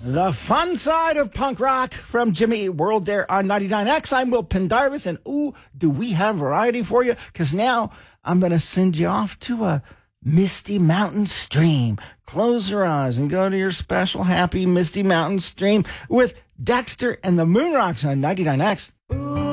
The fun side of punk rock from Jimmy Eat World there on 99X. I'm Will Pendarvis, and ooh, do we have variety for you? Because now I'm going to send you off to a misty mountain stream. Close your eyes and go to your special happy misty mountain stream with Dexter and the Moonrocks on 99X. Ooh.